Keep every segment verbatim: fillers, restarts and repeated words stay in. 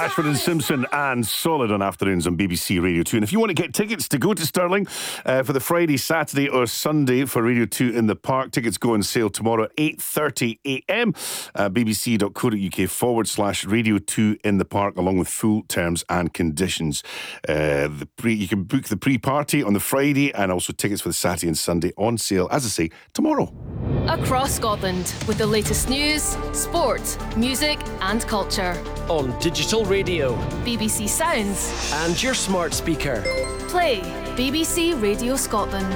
Ashford and Simpson and Solid on afternoons on B B C Radio two. And if you want to get tickets to go to Stirling uh, for the Friday, Saturday or Sunday for Radio two in the Park, tickets go on sale tomorrow at eight thirty a m. Uh, bbc.co.uk forward slash Radio two in the Park, along with full terms and conditions. Uh, the pre, you can book the pre-party on the Friday, and also tickets for the Saturday and Sunday on sale, as I say, tomorrow. Across Scotland with the latest news, sport, music and culture. On digital radio, B B C Sounds and your smart speaker. Play B B C Radio Scotland.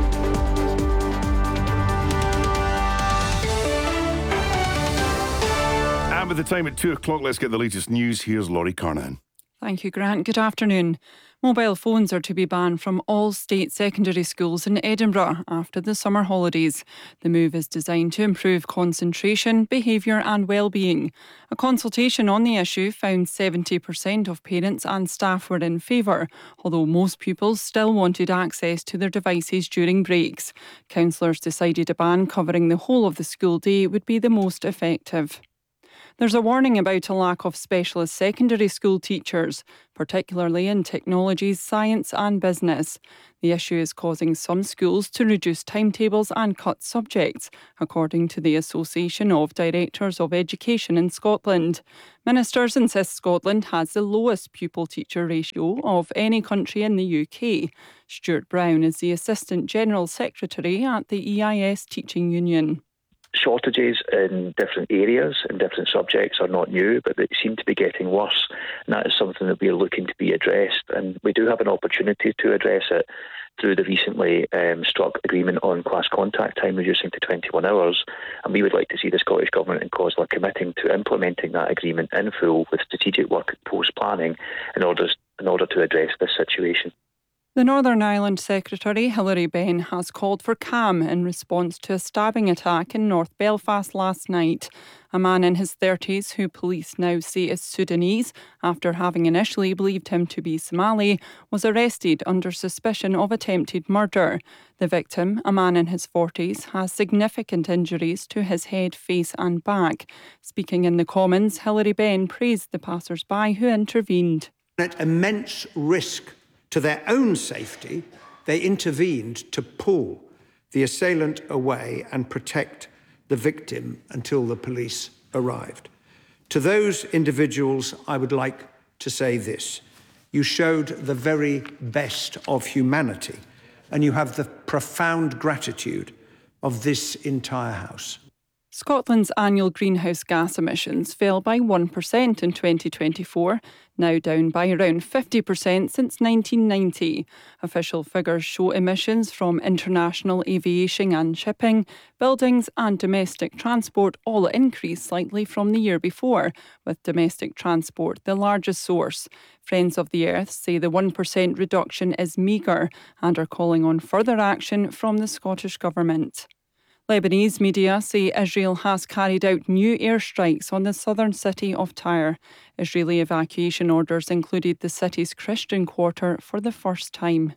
And with the time at two o'clock, let's get the latest news. Here's Laurie Carnahan. Thank you, Grant. Good afternoon. Mobile phones are to be banned from all state secondary schools in Edinburgh after the summer holidays. The move is designed to improve concentration, behaviour and well-being. A consultation on the issue found seventy percent of parents and staff were in favour, although most pupils still wanted access to their devices during breaks. Councillors decided a ban covering the whole of the school day would be the most effective. There's a warning about a lack of specialist secondary school teachers, particularly in technologies, science and business. The issue is causing some schools to reduce timetables and cut subjects, according to the Association of Directors of Education in Scotland. Ministers insist Scotland has the lowest pupil-teacher ratio of any country in the U K. Stuart Brown is the Assistant General Secretary at the E I S Teaching Union. Shortages in different areas and different subjects are not new, but they seem to be getting worse, and that is something that we are looking to be addressed, and we do have an opportunity to address it through the recently um, struck agreement on class contact time reducing to twenty-one hours, and we would like to see the Scottish Government and COSLA committing to implementing that agreement in full with strategic work post-planning in order, in order to address this situation. The Northern Ireland Secretary, Hilary Benn, has called for calm in response to a stabbing attack in North Belfast last night. A man in his thirties, who police now say is Sudanese, after having initially believed him to be Somali, was arrested under suspicion of attempted murder. The victim, a man in his forties, has significant injuries to his head, face and back. Speaking in the Commons, Hilary Benn praised the passers-by who intervened. At immense risk to their own safety, they intervened to pull the assailant away and protect the victim until the police arrived. To those individuals, I would like to say this. You showed the very best of humanity, and you have the profound gratitude of this entire House. Scotland's annual greenhouse gas emissions fell by one percent in twenty twenty-four, now down by around fifty percent since nineteen ninety. Official figures show emissions from international aviation and shipping, buildings and domestic transport all increased slightly from the year before, with domestic transport the largest source. Friends of the Earth say the one percent reduction is meagre and are calling on further action from the Scottish Government. Lebanese media say Israel has carried out new airstrikes on the southern city of Tyre. Israeli evacuation orders included the city's Christian quarter for the first time.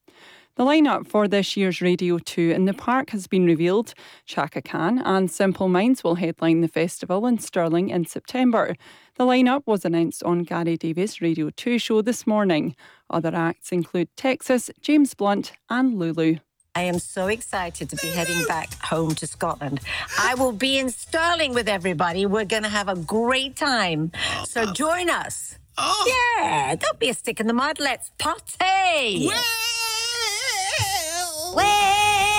The lineup for this year's Radio two in the Park has been revealed. Chaka Khan and Simple Minds will headline the festival in Stirling in September. The lineup was announced on Gary Davies' Radio two show this morning. Other acts include Texas, James Blunt and Lulu. I am so excited to be heading back home to Scotland. I will be in Stirling with everybody. We're going to have a great time. So join us. Oh. Yeah, don't be a stick in the mud. Let's party. Well. Well.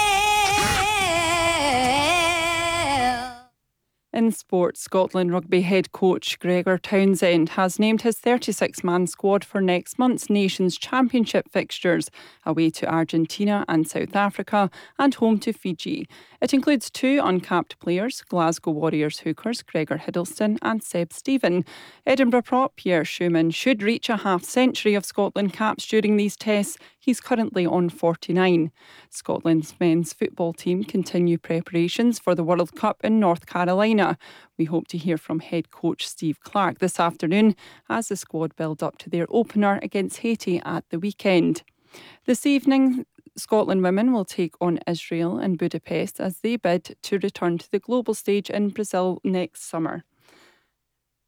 In sport, Scotland rugby head coach Gregor Townsend has named his thirty-six man squad for next month's Nations Championship fixtures, away to Argentina and South Africa and home to Fiji. It includes two uncapped players, Glasgow Warriors hookers Gregor Hiddleston and Seb Stephen. Edinburgh prop Pierre Schumann should reach a half-century of Scotland caps during these tests. He's currently on forty-nine. Scotland's men's football team continue preparations for the World Cup in North Carolina. We hope to hear from head coach Steve Clarke this afternoon as the squad build up to their opener against Haiti at the weekend. This evening, Scotland women will take on Israel in Budapest as they bid to return to the global stage in Brazil next summer.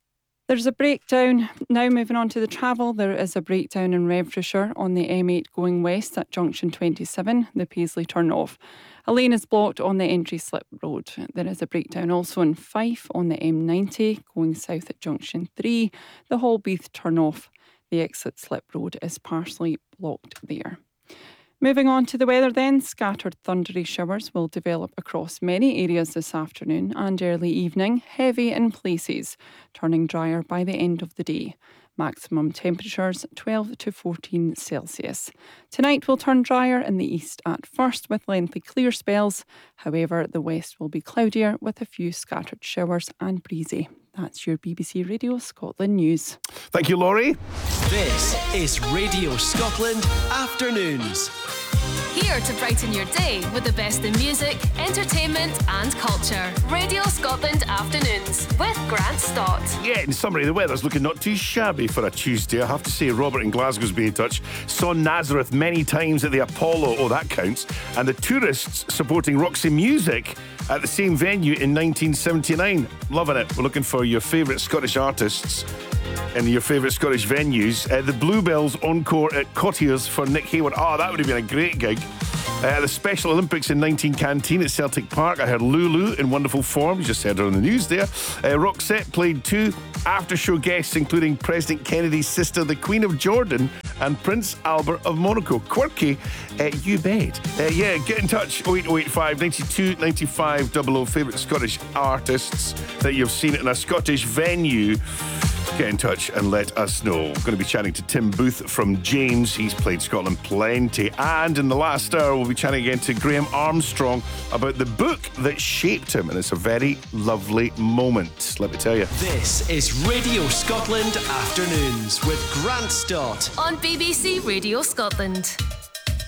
There's a breakdown. Now moving on to the travel, there is a breakdown in Renfrewshire on the M eight going west at junction twenty-seven, the Paisley turn-off. A lane is blocked on the entry slip road. There is a breakdown also in Fife on the M ninety going south at junction three, the Holbeath turn-off. The exit slip road is partially blocked there. Moving on to the weather then, scattered thundery showers will develop across many areas this afternoon and early evening, heavy in places, turning drier by the end of the day. Maximum temperatures twelve to fourteen Celsius. Tonight will turn drier in the east at first with lengthy clear spells. However, the west will be cloudier with a few scattered showers and breezy. That's your B B C Radio Scotland news. Thank you, Laurie. This is Radio Scotland Afternoons. Here to brighten your day with the best in music, entertainment and culture. Radio Scotland Afternoons with Grant Stott. Yeah, in summary, the weather's looking not too shabby for a Tuesday. I have to say, Robert in Glasgow's been in touch. Saw Nazareth many times at the Apollo. Oh, that counts. And the Tourists supporting Roxy Music at the same venue in nineteen seventy-nine. Loving it. We're looking for your favourite Scottish artists in your favourite Scottish venues. Uh, the Bluebells encore at Cottiers for Nick Hayward. Oh, that would have been a great gig. Uh, the Special Olympics in nineteen Canteen at Celtic Park. I heard Lulu in wonderful form. You just heard her on the news there. Uh, Roxette played two after-show guests, including President Kennedy's sister, the Queen of Jordan, and Prince Albert of Monaco. Quirky, uh, you bet. Uh, yeah, get in touch. oh eight oh eight five, nine two, nine five double oh. Favourite Scottish artists that you've seen in a Scottish venue. Get in touch and let us know. We're going to be chatting to Tim Booth from James. He's played Scotland plenty. And in the last hour, we'll be chatting again to Graham Armstrong about the book that shaped him. And it's a very lovely moment, let me tell you. This is Radio Scotland Afternoons with Grant Stott on B B C Radio Scotland.